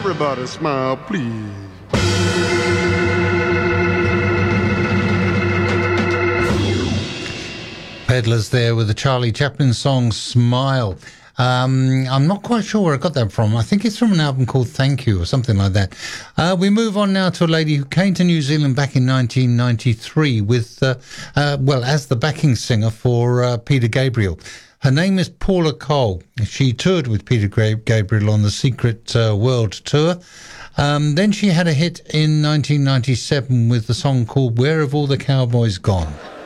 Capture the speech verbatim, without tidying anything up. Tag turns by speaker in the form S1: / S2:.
S1: Everybody smile, please.
S2: Peddlers there with the Charlie Chaplin song Smile. Um, I'm not quite sure where I got that from. I think it's from an album called Thank You or something like that. Uh, we move on now to a lady who came to New Zealand back in nineteen ninety-three with, uh, uh, well, as the backing singer for uh, Peter Gabriel. Her name is Paula Cole. She toured with Peter Gabriel on the Secret uh, World Tour. Um, then she had a hit in nineteen ninety-seven with the song called Where Have All the Cowboys Gone?